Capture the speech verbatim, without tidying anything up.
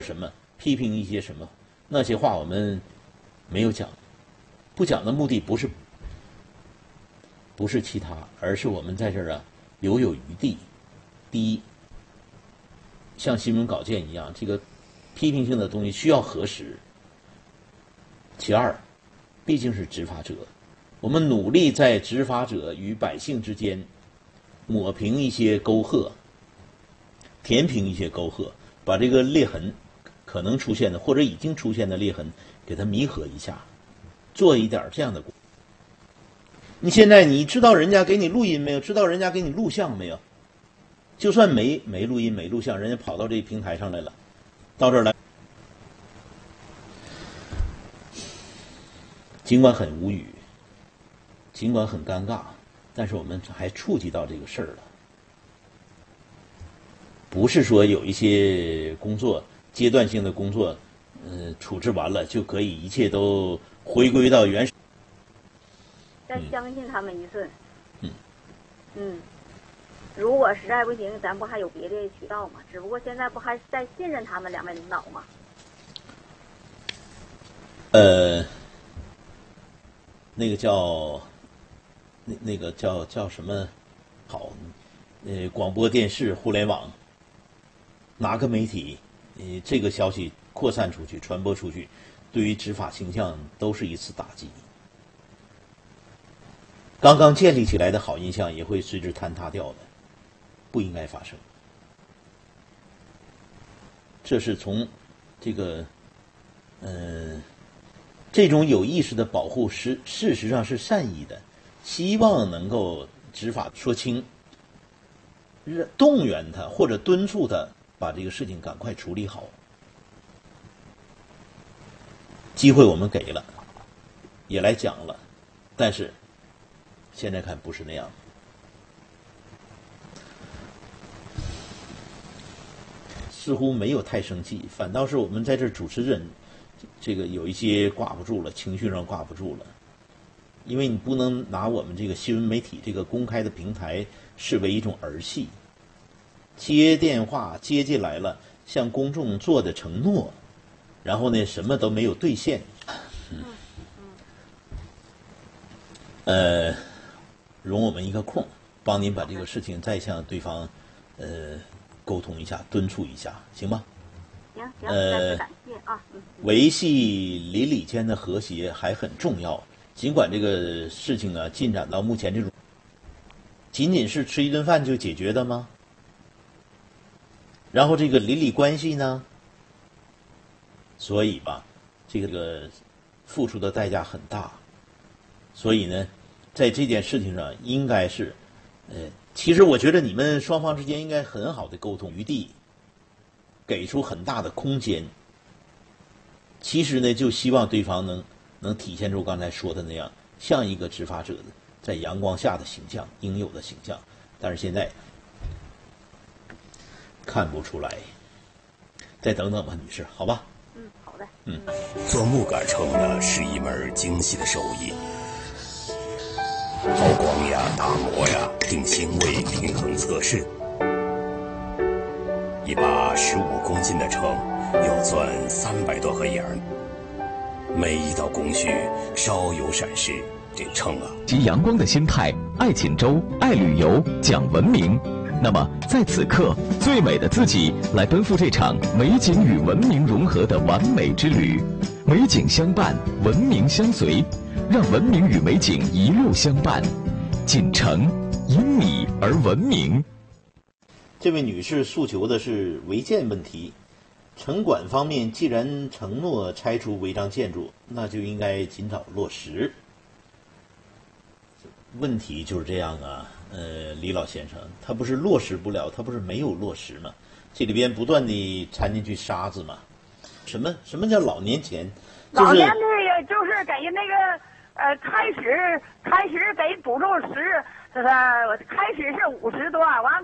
什么，批评一些什么，那些话我们没有讲，不讲的目的不是不是其他，而是我们在这儿啊留有余地。第一，像新闻稿件一样，这个批评性的东西需要核实。其二，毕竟是执法者，我们努力在执法者与百姓之间抹平一些沟壑，填平一些沟壑，把这个裂痕可能出现的或者已经出现的裂痕给它弥合一下，做一点这样的工作。你现在你知道人家给你录音没有？知道人家给你录像没有？就算没没录音没录像，人家跑到这平台上来了，到这儿来，尽管很无语，尽管很尴尬，但是我们还触及到这个事儿了。不是说有一些工作阶段性的工作，呃，处置完了就可以一切都回归到原始。 再相信他们一次。 嗯。 嗯。如果实在不行，咱不还有别的渠道吗？只不过现在不还是在信任他们两位领导吗？ 呃，那个叫，那那个叫叫什么？好，呃，广播电视、互联网，哪个媒体，呃，这个消息扩散出去、传播出去，对于执法形象都是一次打击。刚刚建立起来的好印象也会随之坍塌掉的。不应该发生，这是从这个，呃，这种有意识的保护是事实上是善意的，希望能够执法说清，动员他或者敦促他把这个事情赶快处理好。机会我们给了，也来讲了，但是现在看不是那样。似乎没有太生气，反倒是我们在这主持人，这个有一些挂不住了，情绪上挂不住了。因为你不能拿我们这个新闻媒体这个公开的平台视为一种儿戏，接电话接进来了，向公众做的承诺，然后呢什么都没有兑现。嗯、呃，容我们一个空，帮您把这个事情再向对方，呃。沟通一下，敦促一下，行吗？ 行行，呃，感谢啊。嗯、 维系邻里间的和谐还很重要。尽管这个事情呢进展到目前这种，仅仅是吃一顿饭就解决的吗？然后这个邻里关系呢？所以吧，这个付出的代价很大。所以呢，在这件事情上应该是，呃。其实我觉得你们双方之间应该很好的沟通余地，给出很大的空间。其实呢，就希望对方能能体现出刚才说的那样，像一个执法者在阳光下的形象，应有的形象。但是现在看不出来，再等等吧，女士，好吧？ 嗯，好的。 嗯， 做木杆秤呢是一门精细的手艺。抛光呀，打磨呀，定星位，平衡测试。一把十五公斤的秤要钻三百多盒眼儿，每一道工序稍有闪失，这秤啊。 及阳光的心态，爱锦州，爱旅游，讲文明。那么在此刻，最美的自己来奔赴这场美景与文明融合的完美之旅，美景相伴，文明相随。让文明与美景一路相伴，锦城因你而文明。 这位女士诉求的是违建问题，城管方面既然承诺拆除违章建筑，那就应该尽早落实。问题就是这样啊，呃，李老先生，他不是落实不了，他不是没有落实吗？这里边不断地掺进去沙子嘛。什么什么叫老年钱？就是、 老年那个就是给那个。呃，开始开始给补助十，呃，开始是五十多，完